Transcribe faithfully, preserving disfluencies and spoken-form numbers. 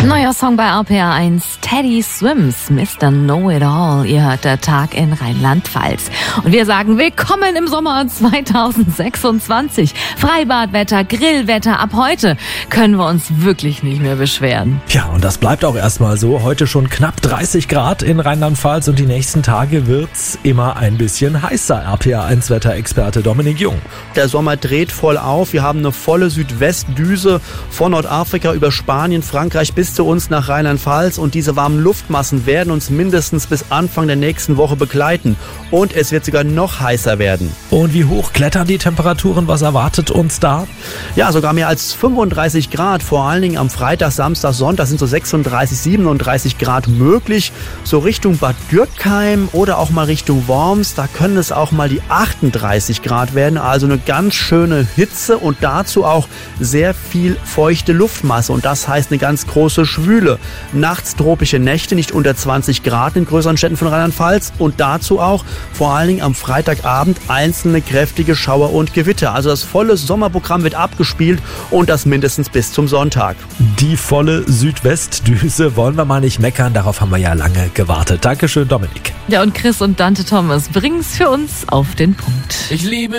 Neuer Song bei R P R eins, Teddy Swims, Mister Know-It-All. Ihr hört der Tag in Rheinland-Pfalz. Und wir sagen willkommen im Sommer zweitausendsechsundzwanzig. Freibadwetter, Grillwetter, ab heute können wir uns wirklich nicht mehr beschweren. Ja, und das bleibt auch erstmal so. Heute schon knapp dreißig Grad in Rheinland-Pfalz und die nächsten Tage wird's immer ein bisschen heißer. R P R eins Wetterexperte Dominik Jung. Der Sommer dreht voll auf. Wir haben eine volle Südwestdüse von Nordafrika über Spanien, Frankreich bis zu uns nach Rheinland-Pfalz. Und diese warmen Luftmassen werden uns mindestens bis Anfang der nächsten Woche begleiten. Und es wird sogar noch heißer werden. Und wie hoch klettern die Temperaturen? Was erwartet uns da? Ja, sogar mehr als fünfunddreißig Grad. Vor allen Dingen am Freitag, Samstag, Sonntag sind so sechsunddreißig, siebenunddreißig Grad möglich. So Richtung Bad Dürkheim oder auch mal Richtung Worms. Da können es auch mal die achtunddreißig Grad werden. Also eine ganz schöne Hitze und dazu auch sehr viel feuchte Luftmasse. Und das heißt eine ganz große Schwüle. Nachts tropische Nächte, nicht unter zwanzig Grad in größeren Städten von Rheinland-Pfalz. Und dazu auch vor allen Dingen am Freitagabend einzelne kräftige Schauer und Gewitter. Also das volle Sommerprogramm wird abgespielt und das mindestens bis zum Sonntag. Die volle Südwestdüse, wollen wir mal nicht meckern, darauf haben wir ja lange gewartet. Dankeschön, Dominik. Ja, und Chris und Dante Thomas bringen es für uns auf den Punkt. Ich liebe